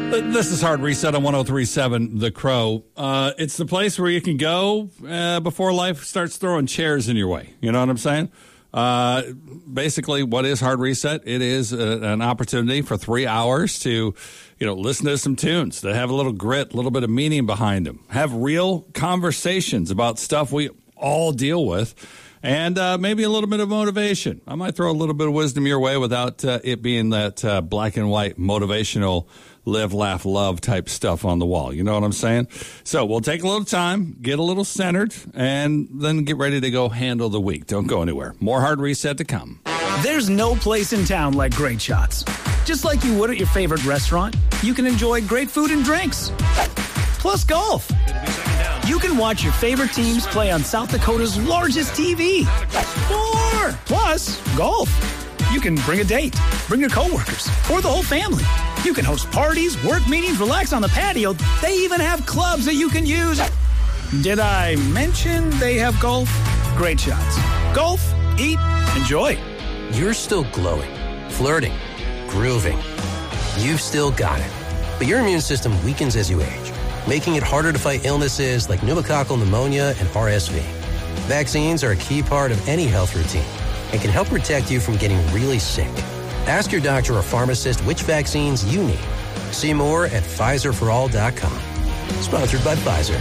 This is Hard Reset on 103.7 The Crow. It's the place where you can go before life starts throwing chairs in your way. You know what I'm saying? Basically, what is Hard Reset? It is an opportunity for 3 hours to, listen to some tunes that have a little grit, a little bit of meaning behind them. Have real conversations about stuff we all deal with. And maybe a little bit of motivation. I might throw a little bit of wisdom your way without it being that black and white motivational live, laugh, love type stuff on the wall. You know what I'm saying? So we'll take a little time, get a little centered, and then get ready to go handle the week. Don't go anywhere. More Hard Reset to come. There's no place in town like Great Shots. Just like you would at your favorite restaurant, you can enjoy great food and drinks. Plus golf. You can watch your favorite teams play on South Dakota's largest TV. More! Plus, golf. You can bring a date, bring your coworkers, or the whole family. You can host parties, work meetings, relax on the patio. They even have clubs that you can use. Did I mention they have golf? Great Shots. Golf, eat, enjoy. You're still glowing, flirting, grooving. You've still got it. But your immune system weakens as you age, making it harder to fight illnesses like pneumococcal pneumonia and RSV. Vaccines are a key part of any health routine and can help protect you from getting really sick. Ask your doctor or pharmacist which vaccines you need. See more at PfizerForAll.com. Sponsored by Pfizer.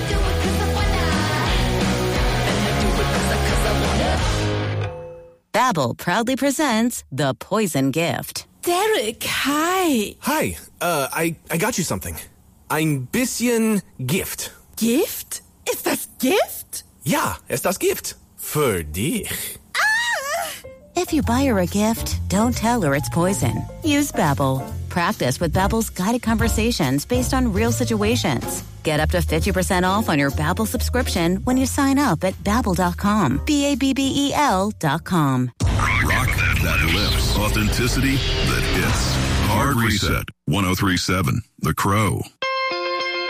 Babbel proudly presents The Poison Gift. Derek, hi. Hi, I got you something. Ein bisschen Gift. Gift? Ist das Gift? Ja, ist das Gift. Für dich. If you buy her a gift, don't tell her it's poison. Use Babbel. Practice with Babbel's guided conversations based on real situations. Get up to 50% off on your Babbel subscription when you sign up at Babbel.com. Babbel.com. Rock that lifts. Authenticity that hits. Hard Reset. 103.7 The Crow.